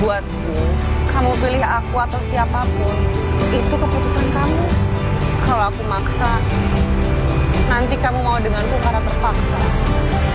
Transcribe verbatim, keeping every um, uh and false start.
Buatku, kamu pilih aku atau siapapun, itu keputusan kamu. Kalau aku maksa, nanti kamu mau denganku karena terpaksa.